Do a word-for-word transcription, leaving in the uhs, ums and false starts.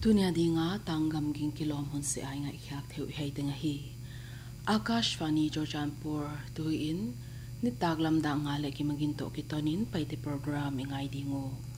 Tunia dinga tanggam ging kilom hun se ay nga ikyak theo hay tenga hi. Akashvani Jojhanpur tuin ni taglam da nga leki maginto kitonin pa iti program ingay dingo.